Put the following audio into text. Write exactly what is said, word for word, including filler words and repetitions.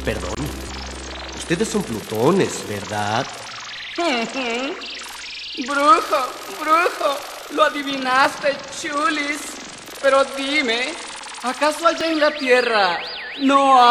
Perdón. Ustedes son plutones, ¿verdad? Brujo, brujo, lo adivinaste, chulis. Pero dime, ¿acaso allá en la Tierra no